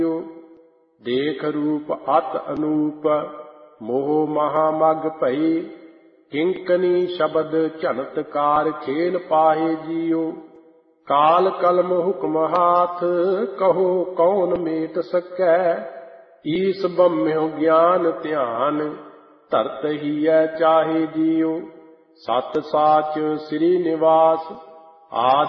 ਦੇਖ ਰੂਪ ਅਤ ਅਨੂਪ ਮੋਹ ਮਹਾ ਮਗ ਭਈ। ਕਿੰਕਨੀ ਸ਼ਬਦ ਝਨਤਕਾਰ ਖੇਲ ਪਾਹੇ ਜੀਉ। ਕਾਲ ਕਲਮ ਹੁਕਮ ਹਾਥ ਕਹੋ ਕੌਣ ਮੇਟ ਸਕੈ। ਈਸ ਬੰਮਿਉ ਗਿਆਨ ਧਿਆਨ ਧਰਤ ਹੀਐ ਚਾਹੇ ਜੀਉ। ਸਤ ਸਾਚ ਸ੍ਰੀ ਨਿਵਾਸ ਆਦਿ